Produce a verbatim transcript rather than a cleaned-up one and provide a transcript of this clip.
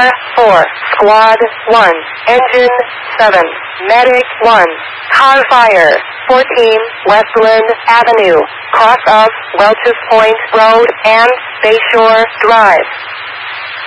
Car four, Squad one, Engine seven, Medic one, Car Fire fourteen, Westland Avenue, cross of Welch's Point Road and Bayshore Drive.